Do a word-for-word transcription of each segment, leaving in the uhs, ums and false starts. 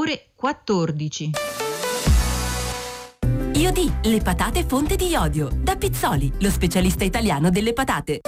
ore quattordici. Io D, le patate fonte di iodio. Da Pizzoli, lo specialista italiano delle patate.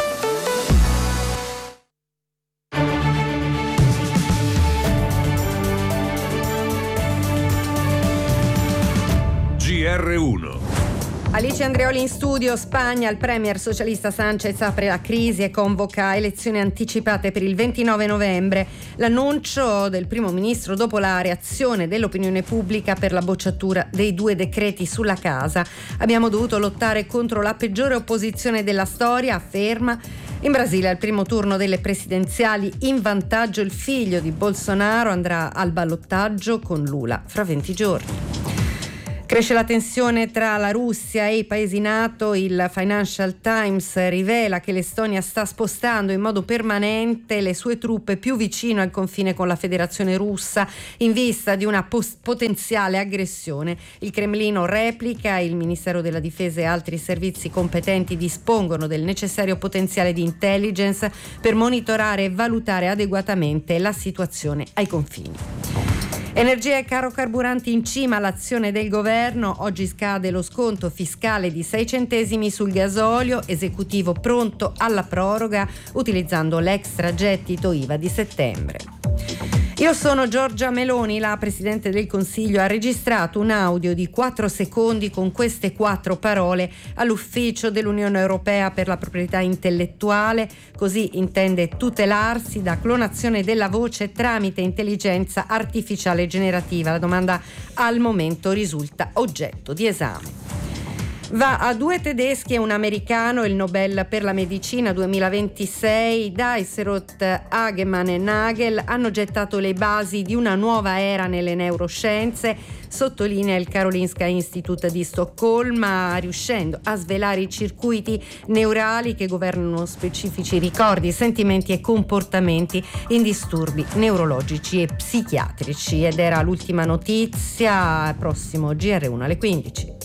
G R uno. Alice Andreoli in studio. Spagna, il premier socialista Sanchez apre la crisi e convoca elezioni anticipate per il ventinove novembre. L'annuncio del primo ministro dopo la reazione dell'opinione pubblica per la bocciatura dei due decreti sulla casa. Abbiamo dovuto lottare contro la peggiore opposizione della storia, afferma. In Brasile al primo turno delle presidenziali in vantaggio il figlio di Bolsonaro andrà al ballottaggio con Lula fra venti giorni. Cresce la tensione tra la Russia e i paesi NATO. Il Financial Times rivela che l'Estonia sta spostando in modo permanente le sue truppe più vicino al confine con la Federazione Russa in vista di una post- potenziale aggressione. Il Cremlino replica, il Ministero della Difesa e altri servizi competenti dispongono del necessario potenziale di intelligence per monitorare e valutare adeguatamente la situazione ai confini. Energia e caro carburanti in cima all'azione del governo. Oggi scade lo sconto fiscale di sei centesimi sul gasolio, esecutivo pronto alla proroga utilizzando l'extragettito I V A di settembre. Io sono Giorgia Meloni. La Presidente del Consiglio ha registrato un audio di quattro secondi con queste quattro parole all'Ufficio dell'Unione Europea per la proprietà intellettuale. Così intende tutelarsi da clonazione della voce tramite intelligenza artificiale generativa. La domanda al momento risulta oggetto di esame. Va a due tedeschi e un americano il Nobel per la medicina duemilaventisei. Dijsselhout, Hagemann e Nagel hanno gettato le basi di una nuova era nelle neuroscienze, sottolinea il Karolinska Institute di Stoccolma, riuscendo a svelare i circuiti neurali che governano specifici ricordi, sentimenti e comportamenti in disturbi neurologici e psichiatrici. Ed era l'ultima notizia, prossimo G R uno alle quindici.